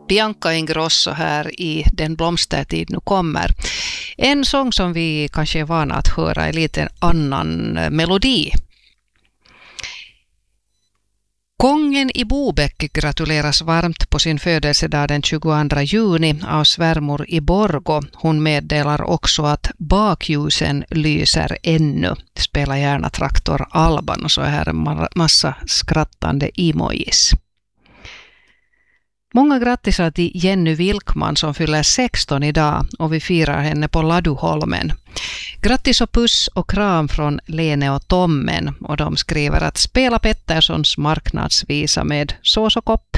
Bianca Ingrosso här i Den blomstertid nu kommer. En sång som vi kanske är vana att höra är lite annan melodi. Kongen i Bobäck gratuleras varmt på sin födelsedag den 22 juni av svärmor i Borgo. Hon meddelar också att bakljusen lyser ännu. Spela gärna Traktor Alban, och så är här en massa skrattande emojis. Många grattisar till Jenny Wilkman som fyller 16 idag, och vi firar henne på Laduholmen. Grattis och puss och kram från Lene och Tommen, och de skriver att spela Petterssons marknadsvisa med sås och kopp.